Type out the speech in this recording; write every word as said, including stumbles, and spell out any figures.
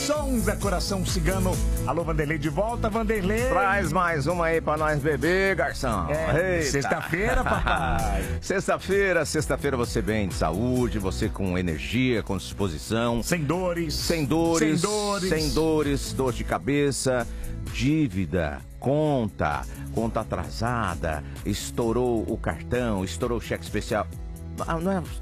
Sons da Coração Cigano. Alô, Vanderlei de volta, Vanderlei. Traz mais uma aí pra nós beber, garçom. É, sexta-feira, papai. Sexta-feira, sexta-feira você bem de saúde, você com energia, com disposição. Sem dores. Sem dores. Sem dores. Sem dores, dor de cabeça, dívida, conta, conta atrasada, estourou o cartão, estourou o cheque especial. Ah, não é